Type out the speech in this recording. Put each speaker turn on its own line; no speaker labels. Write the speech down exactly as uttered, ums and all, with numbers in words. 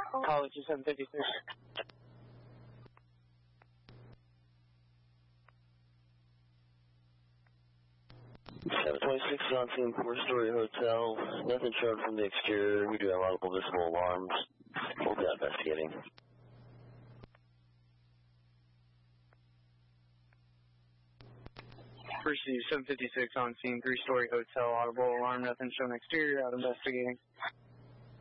College seven fifty-six.
seven twenty-six on scene, four-story hotel. Nothing shown from the exterior. We do have multiple visible alarms. We'll be investigating.
Receive seven fifty-six on scene, three-story hotel, audible alarm, nothing shown exterior, out investigating.